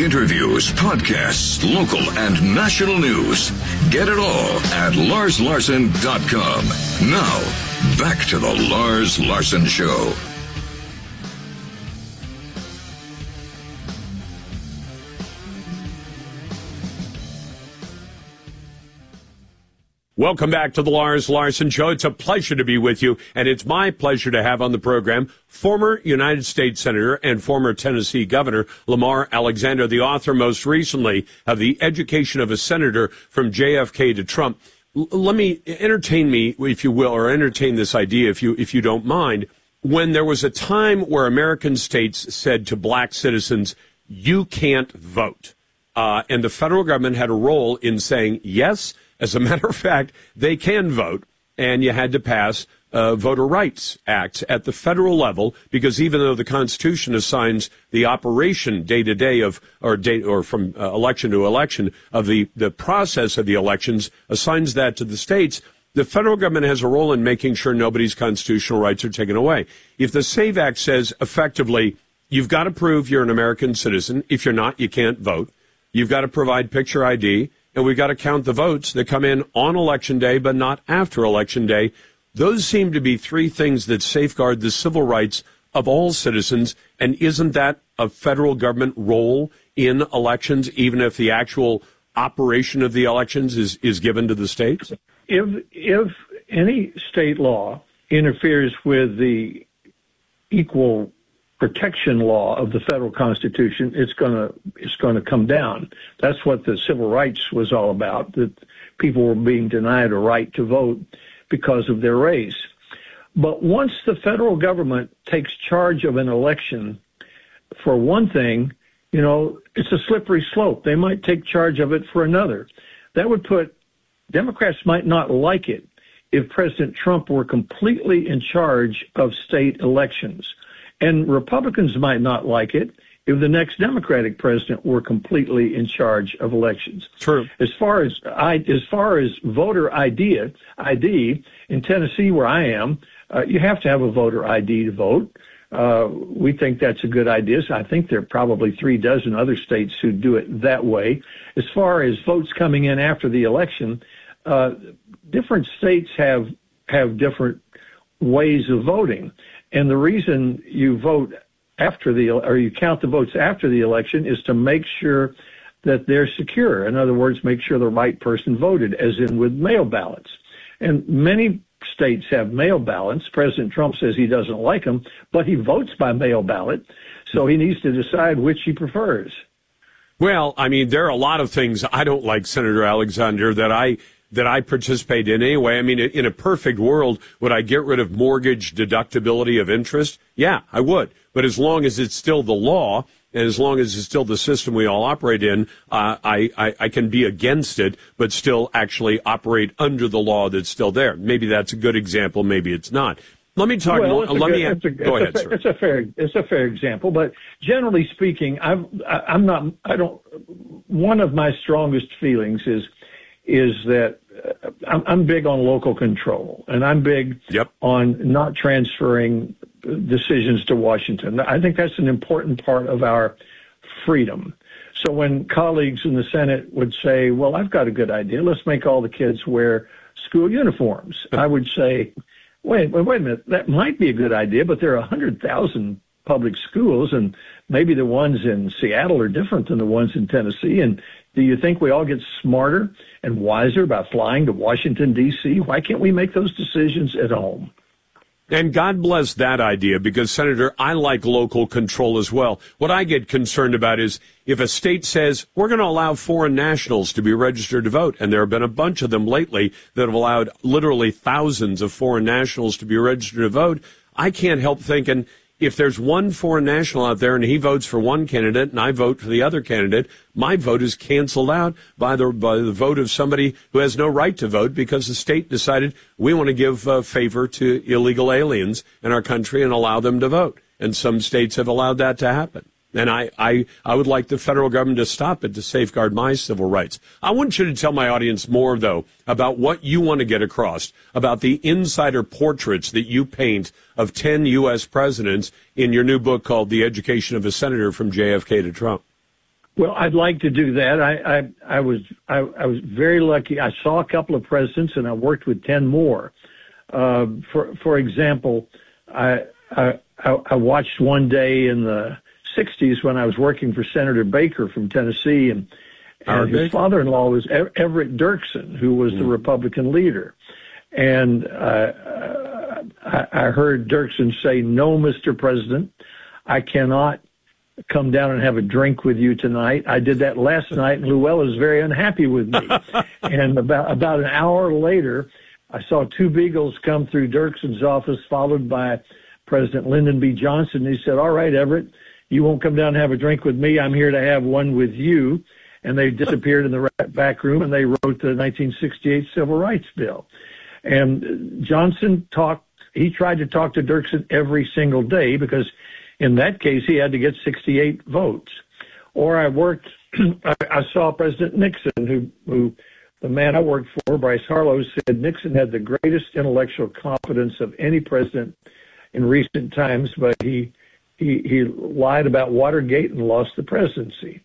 interviews, podcasts, local and national news. Get it all at LarsLarson.com. Now, back to the Lars Larson Show. Welcome back to the Lars Larson Show. It's a pleasure to be with you, and it's my pleasure to have on the program former United States Senator and former Tennessee Governor Lamar Alexander, the author most recently of The Education of a Senator from JFK to Trump. Let me entertain me, if you will, or entertain this idea, if you don't mind. When there was a time where American states said to black citizens, you can't vote, and the federal government had a role in saying, yes, as a matter of fact, they can vote, and you had to pass voter rights acts at the federal level, because even though the Constitution assigns the operation day to day of, or from election to election of the process of the elections, assigns that to the states, the federal government has a role in making sure nobody's constitutional rights are taken away. If the SAVE Act says effectively, you've got to prove you're an American citizen. If you're not, you can't vote. You've got to provide picture ID. And we've got to count the votes that come in on Election Day, but not after Election Day. Those seem to be three things that safeguard the civil rights of all citizens. And isn't that a federal government role in elections, even if the actual operation of the elections is given to the states? If any state law interferes with the equal protection law of the federal Constitution, it's going to come down. That's what the civil rights was all about, that people were being denied a right to vote because of their race. But once the federal government takes charge of an election, for one thing, it's a slippery slope. They might take charge of it for another. That would put, Democrats might not like it if President Trump were completely in charge of state elections. And Republicans might not like it if the next Democratic president were completely in charge of elections. True. As far as voter ID in Tennessee, where I am, you have to have a voter ID to vote. We think that's a good idea. So I think there are probably 36 other states who do it that way. As far as votes coming in after the election, different states have different ways of voting. And the reason you vote you count the votes after the election is to make sure that they're secure. In other words, make sure the right person voted, as in with mail ballots. And many states have mail ballots. President Trump says he doesn't like them, but he votes by mail ballot, so he needs to decide which he prefers. Well, I mean, there are a lot of things I don't like, Senator Alexander, that I participate in anyway. I mean, in a perfect world, would I get rid of mortgage deductibility of interest? Yeah, I would. But as long as it's still the law, and as long as it's still the system we all operate in, I can be against it, but still actually operate under the law that's still there. Maybe that's a good example. Maybe it's not. Let me talk. Well, Go ahead, sir. It's a fair example, but generally speaking, one of my strongest feelings is that I'm big on local control, and I'm big on not transferring decisions to Washington. I think that's an important part of our freedom. So when colleagues in the Senate would say, well, I've got a good idea, let's make all the kids wear school uniforms, I would say, wait a minute, that might be a good idea, but there are 100,000 public schools, and maybe the ones in Seattle are different than the ones in Tennessee. And do you think we all get smarter and wiser about flying to Washington, D.C.? Why can't we make those decisions at home? And God bless that idea, because, Senator, I like local control as well. What I get concerned about is if a state says, we're going to allow foreign nationals to be registered to vote, and there have been a bunch of them lately that have allowed literally thousands of foreign nationals to be registered to vote, I can't help thinking, if there's one foreign national out there and he votes for one candidate and I vote for the other candidate, my vote is canceled out by the vote of somebody who has no right to vote, because the state decided we want to give favor to illegal aliens in our country and allow them to vote. And some states have allowed that to happen. And I would like the federal government to stop it to safeguard my civil rights. I want you to tell my audience more, though, about what you want to get across, about the insider portraits that you paint of 10 U.S. presidents in your new book called The Education of a Senator from JFK to Trump. Well, I'd like to do that. I was very lucky. I saw a couple of presidents, and I worked with 10 more. For example, I watched one day in the 60s when I was working for Senator Baker from Tennessee, and his father-in-law was Everett Dirksen, who was the Republican leader. And I heard Dirksen say, "No, Mr. President, I cannot come down and have a drink with you tonight. I did that last night, and Llewellyn was very unhappy with me." And about an hour later, I saw two beagles come through Dirksen's office, followed by President Lyndon B. Johnson. He said, "All right, Everett, you won't come down and have a drink with me. I'm here to have one with you." And they disappeared in the back room, and they wrote the 1968 Civil Rights Bill. And Johnson tried to talk to Dirksen every single day, because in that case, he had to get 68 votes. Or I saw President Nixon, who the man I worked for, Bryce Harlow, said Nixon had the greatest intellectual competence of any president in recent times, but he lied about Watergate and lost the presidency.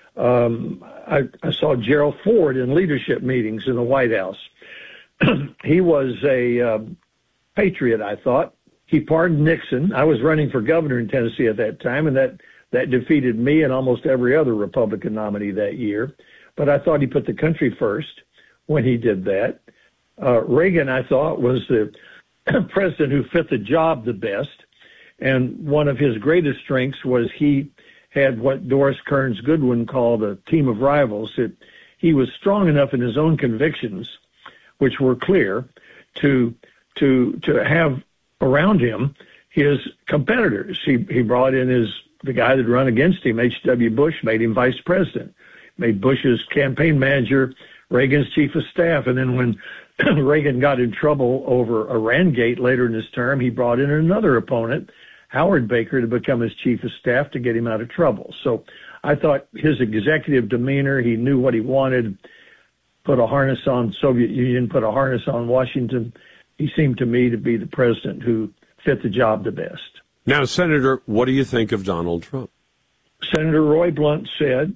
I saw Gerald Ford in leadership meetings in the White House. He was a patriot, I thought. He pardoned Nixon. I was running for governor in Tennessee at that time, and that defeated me and almost every other Republican nominee that year. But I thought he put the country first when he did that. Reagan, I thought, was the president who fit the job the best. And one of his greatest strengths was he had what Doris Kearns Goodwin called a team of rivals. He was strong enough in his own convictions, which were clear, to have around him his competitors. He brought in the guy that ran against him, H.W. Bush, made him vice president, made Bush's campaign manager, Reagan's chief of staff. And then when Reagan got in trouble over Irangate later in his term, he brought in another opponent, Howard Baker, to become his chief of staff to get him out of trouble. So I thought his executive demeanor, he knew what he wanted, put a harness on Soviet Union, put a harness on Washington. He seemed to me to be the president who fit the job the best. Now, Senator, what do you think of Donald Trump? Senator Roy Blunt said,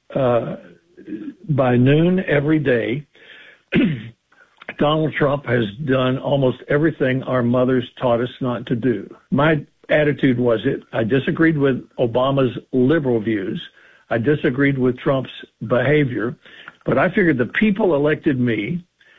by noon every day, Donald Trump has done almost everything our mothers taught us not to do. My attitude was I disagreed with Obama's liberal views. I disagreed with Trump's behavior, but I figured the people elected me.